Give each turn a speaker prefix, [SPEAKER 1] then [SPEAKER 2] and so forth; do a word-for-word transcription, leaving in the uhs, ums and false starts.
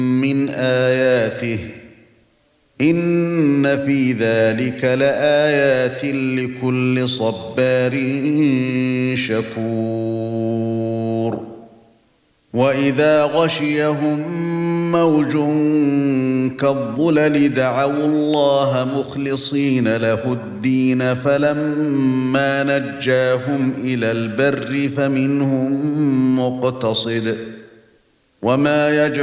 [SPEAKER 1] مِنْ آيَاتِهِ إِنَّ فِي ذَلِكَ لَآيَاتٍ لِكُلِّ صَبَّارٍ شَكُورٍ وَإِذَا غَشِيَهُم مَّوْجٌ كَالظُّلَلِ دَعَوُا اللَّهَ مُخْلِصِينَ لَهُ الدِّينَ فَلَمَّا نَجَّاهُمْ إِلَى الْبَرِّ فَمِنْهُم مُّقْتَصِدٌ وَمَا يَجْعَلُ